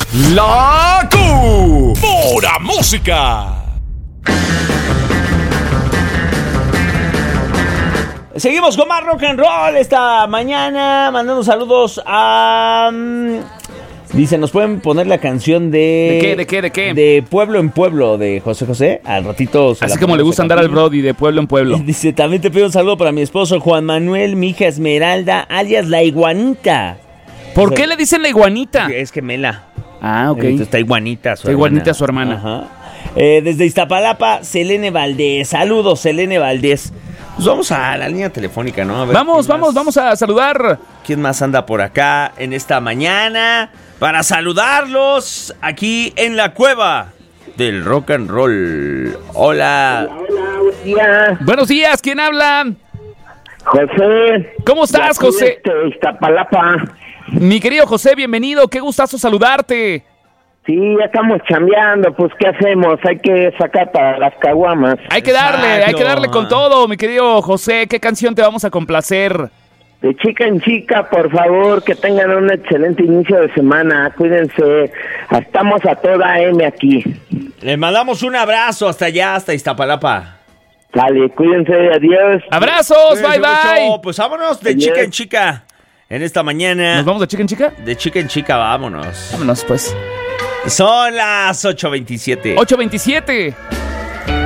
La Pura Música. Seguimos con más rock and roll esta mañana, mandando saludos a... Dice, ¿nos pueden poner la canción de... ¿De qué? De Pueblo en Pueblo, de José José. Al ratito... Así como le gusta andar al Brody, de pueblo en pueblo. Dice, también te pido un saludo para mi esposo Juan Manuel, mi hija Esmeralda, alias La Iguanita. ¿Por qué le dicen la iguanita? Es gemela. Ah, ok. Entonces, está iguanita su Está iguanita su hermana. Ajá. Desde Iztapalapa, Selene Valdés. Saludos, Selene Valdés. Pues vamos a la línea telefónica, ¿no? A ver, Vamos a saludar. ¿Quién más anda por acá en esta mañana? Para saludarlos aquí en la cueva del rock and roll. Hola. Hola, buen día. Buenos días, ¿quién habla? José. ¿Cómo estás, José? Iztapalapa. Mi querido José, bienvenido, qué gustazo saludarte. Sí, ya estamos chambeando, pues ¿qué hacemos? Hay que sacar para las caguamas. Hay que darle con todo, mi querido José. ¿Qué canción te vamos a complacer? De chica en chica, por favor, que tengan un excelente inicio de semana. Cuídense, estamos a toda M aquí. Les mandamos un abrazo hasta allá, hasta Iztapalapa. Dale, cuídense, adiós. Abrazos, bye bye. Pues vámonos de Adiós. chica en chica en esta mañana. ¿Nos vamos de chica en chica? De chica en chica, vámonos. Vámonos, pues. Son las 8:27. 8:27.